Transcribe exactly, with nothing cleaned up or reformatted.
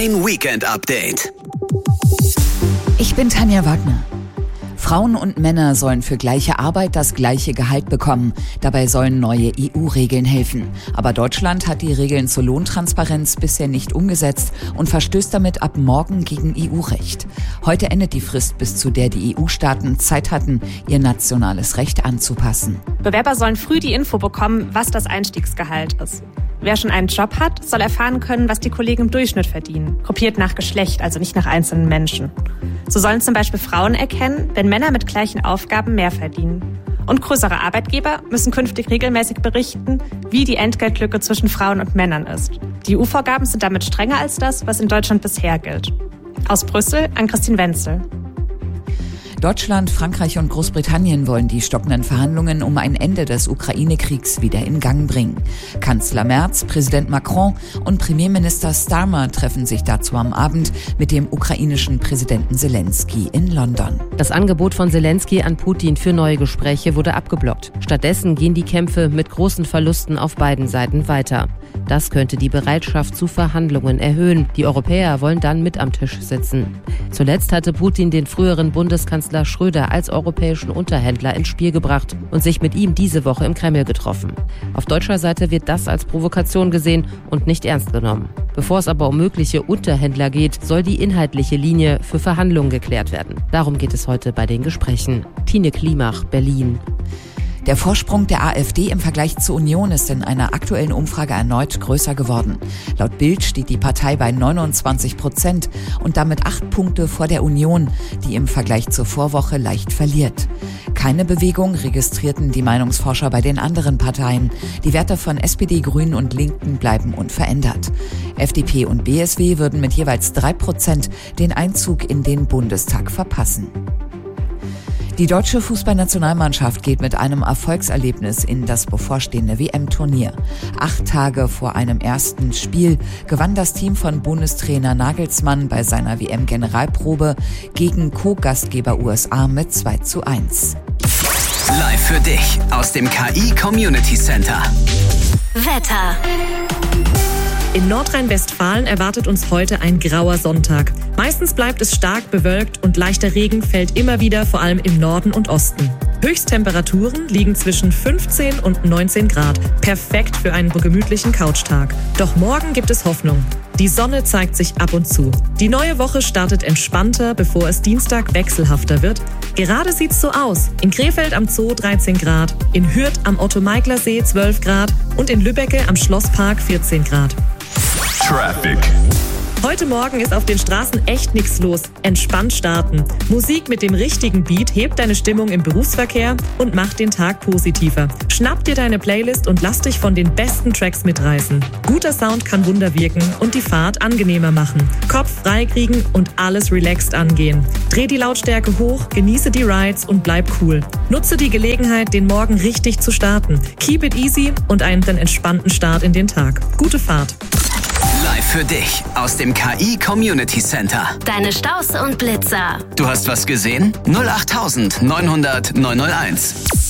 Dein Weekend-Update. Ich bin Tanja Wagner. Frauen und Männer sollen für gleiche Arbeit das gleiche Gehalt bekommen. Dabei sollen neue E U-Regeln helfen. Aber Deutschland hat die Regeln zur Lohntransparenz bisher nicht umgesetzt und verstößt damit ab morgen gegen E U-Recht. Heute endet die Frist, bis zu der die E U-Staaten Zeit hatten, ihr nationales Recht anzupassen. Bewerber sollen früh die Info bekommen, was das Einstiegsgehalt ist. Wer schon einen Job hat, soll erfahren können, was die Kollegen im Durchschnitt verdienen. Gruppiert nach Geschlecht, also nicht nach einzelnen Menschen. So sollen zum Beispiel Frauen erkennen, wenn Männer mit gleichen Aufgaben mehr verdienen. Und größere Arbeitgeber müssen künftig regelmäßig berichten, wie die Entgeltlücke zwischen Frauen und Männern ist. Die E U-Vorgaben sind damit strenger als das, was in Deutschland bisher gilt. Aus Brüssel an Christine Wenzel. Deutschland, Frankreich und Großbritannien wollen die stockenden Verhandlungen um ein Ende des Ukraine-Kriegs wieder in Gang bringen. Kanzler Merz, Präsident Macron und Premierminister Starmer treffen sich dazu am Abend mit dem ukrainischen Präsidenten Zelensky in London. Das Angebot von Zelensky an Putin für neue Gespräche wurde abgeblockt. Stattdessen gehen die Kämpfe mit großen Verlusten auf beiden Seiten weiter. Das könnte die Bereitschaft zu Verhandlungen erhöhen. Die Europäer wollen dann mit am Tisch sitzen. Zuletzt hatte Putin den früheren Bundeskanzler Schröder als europäischen Unterhändler ins Spiel gebracht und sich mit ihm diese Woche im Kreml getroffen. Auf deutscher Seite wird das als Provokation gesehen und nicht ernst genommen. Bevor es aber um mögliche Unterhändler geht, soll die inhaltliche Linie für Verhandlungen geklärt werden. Darum geht es heute bei den Gesprächen. Tine Klimach, Berlin. Der Vorsprung der AfD im Vergleich zur Union ist in einer aktuellen Umfrage erneut größer geworden. Laut Bild steht die Partei bei neunundzwanzig Prozent und damit acht Punkte vor der Union, die im Vergleich zur Vorwoche leicht verliert. Keine Bewegung registrierten die Meinungsforscher bei den anderen Parteien. Die Werte von S P D, Grünen und Linken bleiben unverändert. F D P und B S W würden mit jeweils drei Prozent den Einzug in den Bundestag verpassen. Die deutsche Fußballnationalmannschaft geht mit einem Erfolgserlebnis in das bevorstehende W M-Turnier. Acht Tage vor einem ersten Spiel gewann das Team von Bundestrainer Nagelsmann bei seiner W M-Generalprobe gegen Co-Gastgeber U S A mit zwei zu eins. Live für dich aus dem K I Community Center. Wetter. In Nordrhein-Westfalen erwartet uns heute ein grauer Sonntag. Meistens bleibt es stark bewölkt und leichter Regen fällt immer wieder, vor allem im Norden und Osten. Höchsttemperaturen liegen zwischen fünfzehn und neunzehn Grad. Perfekt für einen gemütlichen Couchtag. Doch morgen gibt es Hoffnung. Die Sonne zeigt sich ab und zu. Die neue Woche startet entspannter, bevor es Dienstag wechselhafter wird. Gerade sieht's so aus. In Krefeld am Zoo dreizehn Grad, in Hürth am Otto-Meigler-See zwölf Grad und in Lübbecke am Schlosspark vierzehn Grad. Traffic. Heute Morgen ist auf den Straßen echt nichts los. Entspannt starten. Musik mit dem richtigen Beat hebt deine Stimmung im Berufsverkehr und macht den Tag positiver. Schnapp dir deine Playlist und lass dich von den besten Tracks mitreißen. Guter Sound kann Wunder wirken und die Fahrt angenehmer machen. Kopf frei kriegen und alles relaxed angehen. Dreh die Lautstärke hoch, genieße die Rides und bleib cool. Nutze die Gelegenheit, den Morgen richtig zu starten. Keep it easy und einen entspannten Start in den Tag. Gute Fahrt. Live für dich aus dem K I Community Center. Deine Staus und Blitzer. Du hast was gesehen? null acht neunhundert neunhunderт neunhunderteins.